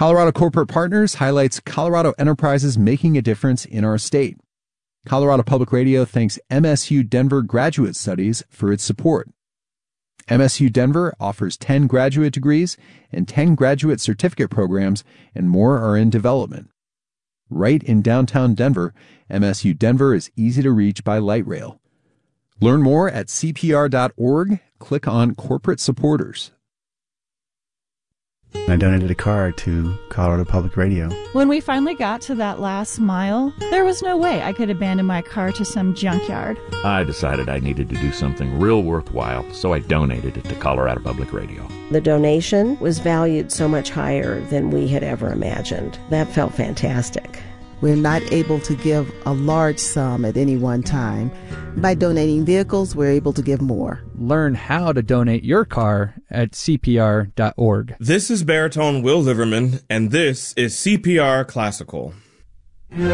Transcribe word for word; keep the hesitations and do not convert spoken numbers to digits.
Colorado Corporate Partners highlights Colorado enterprises making a difference in our state. Colorado Public Radio thanks M S U Denver Graduate Studies for its support. M S U Denver offers ten graduate degrees and ten graduate certificate programs, and more are in development. Right in downtown Denver, M S U Denver is easy to reach by light rail. Learn more at C P R dot org. Click on Corporate Supporters. I donated a car to Colorado Public Radio. When we finally got to that last mile, there was no way I could abandon my car to some junkyard. I decided I needed to do something real worthwhile, so I donated it to Colorado Public Radio. The donation was valued so much higher than we had ever imagined. That felt fantastic. We're not able to give a large sum at any one time. By donating vehicles, we're able to give more. Learn how to donate your car at C P R dot org. This is baritone Will Liverman, and this is C P R Classical.